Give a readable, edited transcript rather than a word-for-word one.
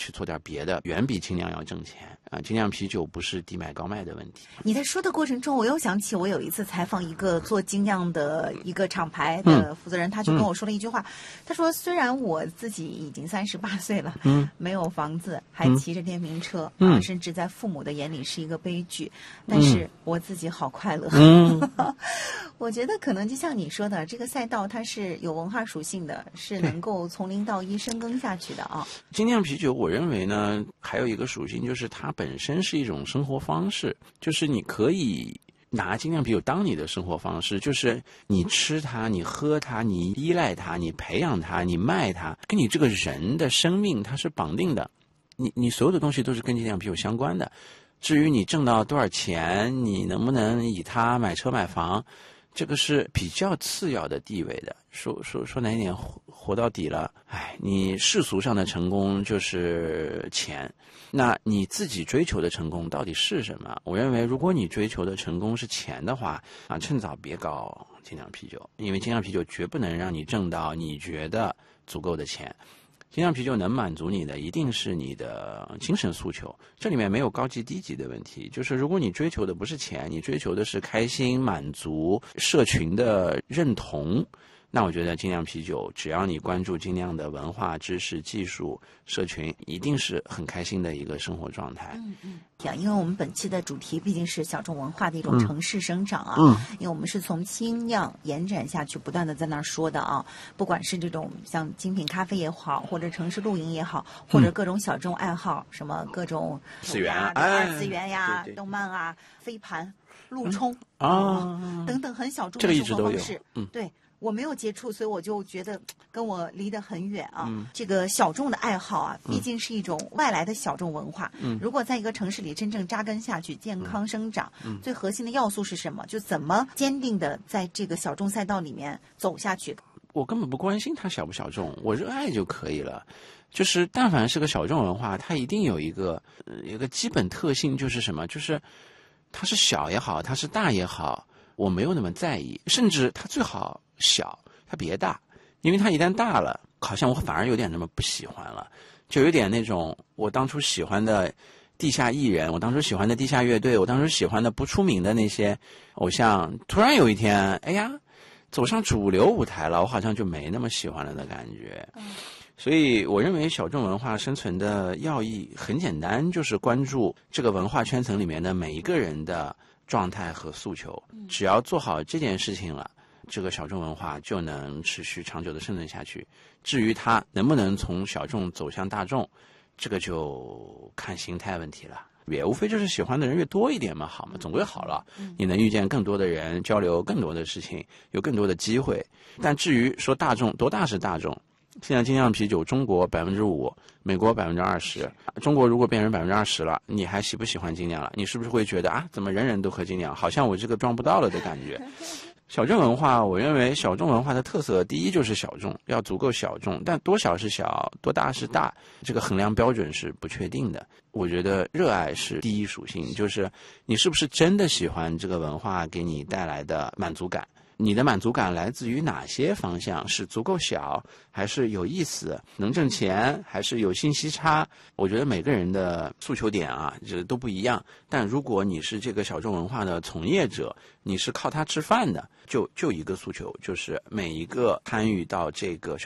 去做点别的，远比精酿要挣钱啊。精酿啤酒不是低买高卖的问题。 你在说的过程中，我又想起我有一次采访一个做精酿的一个厂牌的负责人，他就跟我说了一句话，他说虽然我自己已经38岁了，没有房子，还骑着电瓶车，甚至在父母的眼里是一个悲剧，但是我自己好快乐。我觉得可能就像你说的，这个赛道它是有文化属性的，是能够从零到一深耕下去的啊。 精酿啤酒我认为呢，还有一个属性就是它本身是一种生活方式，就是你可以拿精酿啤酒当你的生活方式，就是你吃它，你喝它，你依赖它，你培养它，你卖它，跟你这个人的生命它是绑定的，你所有的东西都是跟精酿啤酒相关的。至于你挣到多少钱，你能不能以它买车买房，这个是比较次要的地位的。说难一点，活到底了，你世俗上的成功就是钱，那你自己追求的成功到底是什么？我认为，如果你追求的成功是钱的话，趁早别搞精酿啤酒，因为精酿啤酒绝不能让你挣到你觉得足够的钱。精酿啤酒能满足你的一定是你的精神诉求，这里面没有高级低级的问题，就是如果你追求的不是钱，你追求的是开心、满足、社群的认同，那我觉得精酿啤酒只要你关注精酿的文化、知识、技术、社群，一定是很开心的一个生活状态。 因为我们本期的主题毕竟是小众文化的一种城市生长啊，因为我们是从精酿延展下去，不断的在那儿说的啊，不管是这种像精品咖啡也好，或者城市露营也好，或者各种小众爱好，什么各种次元二次元呀、 对动漫啊、飞盘、路冲等等很小众这的个一直都有生活方式，对。我没有接触，所以我就觉得跟我离得很远啊。这个小众的爱好啊，毕竟是一种外来的小众文化。如果在一个城市里真正扎根下去，健康生长，最核心的要素是什么？就怎么坚定的在这个小众赛道里面走下去。 我根本不关心它小不小众，我热爱就可以了。就是但凡是个小众文化，它一定有一个基本特性，就是什么？就是它是小也好，它是大也好，我没有那么在意，甚至它最好小，它别大，因为它一旦大了，好像我反而有点那么不喜欢了，就有点那种我当初喜欢的地下艺人，我当初喜欢的地下乐队，我当初喜欢的不出名的那些偶像，突然有一天，走上主流舞台了，我好像就没那么喜欢了的感觉。所以我认为小众文化生存的要义很简单，就是关注这个文化圈层里面的每一个人的状态和诉求，只要做好这件事情了，这个小众文化就能持续长久的生存下去。至于它能不能从小众走向大众，这个就看心态问题了，也无非就是喜欢的人越多一点嘛，好嘛，总归好了，你能遇见更多的人，交流更多的事情，有更多的机会。但至于说大众多大是大众，现在精酿啤酒中国5%，美国20%，中国如果变成20%了，你还喜不喜欢精酿了？你是不是会觉得怎么人人都喝精酿，好像我这个装不到了的感觉？小众文化，我认为小众文化的特色，第一就是小众，要足够小众，但多小是小，多大是大，这个衡量标准是不确定的。我觉得热爱是第一属性，就是你是不是真的喜欢这个文化给你带来的满足感。你的满足感来自于哪些方向？是足够小，还是有意思，能挣钱，还是有信息差？我觉得每个人的诉求点这都不一样。但如果你是这个小众文化的从业者，你是靠它吃饭的，就一个诉求，就是每一个参与到这个